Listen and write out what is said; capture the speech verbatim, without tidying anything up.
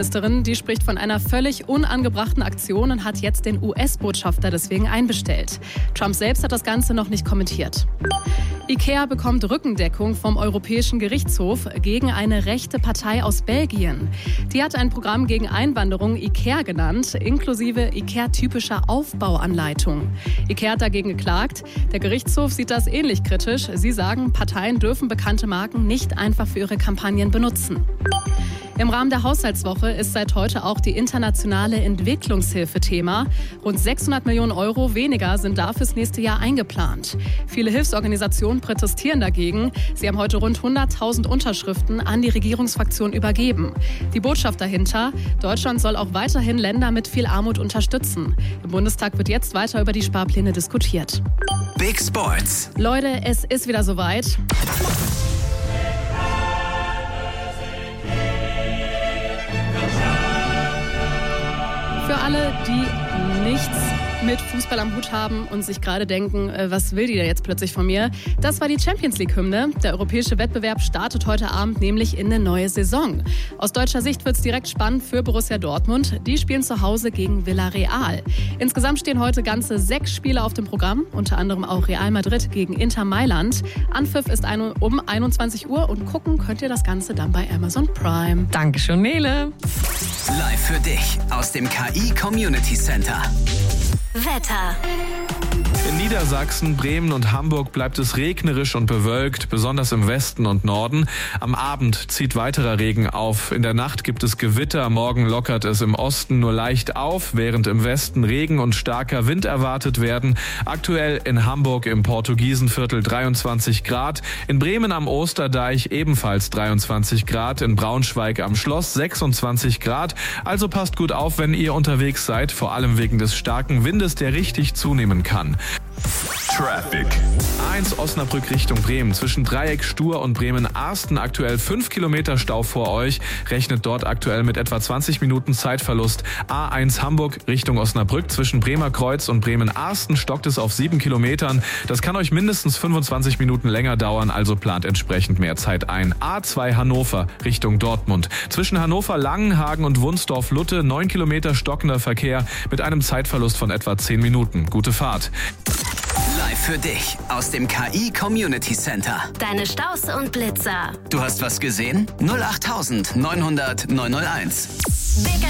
Ministerin, die spricht von einer völlig unangebrachten Aktion und hat jetzt den U S-Botschafter deswegen einbestellt. Trump selbst hat das Ganze noch nicht kommentiert. IKEA bekommt Rückendeckung vom Europäischen Gerichtshof gegen eine rechte Partei aus Belgien. Die hat ein Programm gegen Einwanderung IKEA genannt, inklusive IKEA-typischer Aufbauanleitung. IKEA hat dagegen geklagt. Der Gerichtshof sieht das ähnlich kritisch. Sie sagen, Parteien dürfen bekannte Marken nicht einfach für ihre Kampagnen benutzen. Im Rahmen der Haushaltswoche ist seit heute auch die internationale Entwicklungshilfe Thema. Rund sechshundert Millionen Euro weniger sind da fürs nächste Jahr eingeplant. Viele Hilfsorganisationen protestieren dagegen. Sie haben heute rund hunderttausend Unterschriften an die Regierungsfraktion übergeben. Die Botschaft dahinter: Deutschland soll auch weiterhin Länder mit viel Armut unterstützen. Im Bundestag wird jetzt weiter über die Sparpläne diskutiert. Big Sports. Leute, es ist wieder soweit. Für alle, die nichts mit Fußball am Hut haben und sich gerade denken, was will die da jetzt plötzlich von mir? Das war die Champions-League-Hymne. Der europäische Wettbewerb startet heute Abend nämlich in eine neue Saison. Aus deutscher Sicht wird es direkt spannend für Borussia Dortmund. Die spielen zu Hause gegen Villarreal. Insgesamt stehen heute ganze sechs Spiele auf dem Programm, unter anderem auch Real Madrid gegen Inter Mailand. Anpfiff ist um einundzwanzig Uhr und gucken könnt ihr das Ganze dann bei Amazon Prime. Dankeschön, Nele. Live für dich aus dem K I Community Center. Wetter. In Niedersachsen, Bremen und Hamburg bleibt es regnerisch und bewölkt, besonders im Westen und Norden. Am Abend zieht weiterer Regen auf. In der Nacht gibt es Gewitter. Morgen lockert es im Osten nur leicht auf, während im Westen Regen und starker Wind erwartet werden. Aktuell in Hamburg im Portugiesenviertel dreiundzwanzig Grad. In Bremen am Osterdeich ebenfalls dreiundzwanzig Grad. In Braunschweig am Schloss sechsundzwanzig Grad. Also passt gut auf, wenn ihr unterwegs seid, vor allem wegen des starken Windes, der richtig zunehmen kann. Traffic. A eins Osnabrück Richtung Bremen. Zwischen Dreieck Stur und Bremen-Arsten aktuell fünf Kilometer Stau vor euch. Rechnet dort aktuell mit etwa zwanzig Minuten Zeitverlust. A eins Hamburg Richtung Osnabrück. Zwischen Bremer Kreuz und Bremen-Arsten stockt es auf sieben Kilometern. Das kann euch mindestens fünfundzwanzig Minuten länger dauern, also plant entsprechend mehr Zeit ein. A zwei Hannover Richtung Dortmund. Zwischen Hannover, Langenhagen und Wunsdorf-Lutte neun Kilometer stockender Verkehr mit einem Zeitverlust von etwa zehn Minuten. Gute Fahrt. Live für dich aus dem K I Community Center. Deine Staus und Blitzer. Du hast was gesehen? null acht neun null null neun null eins. Big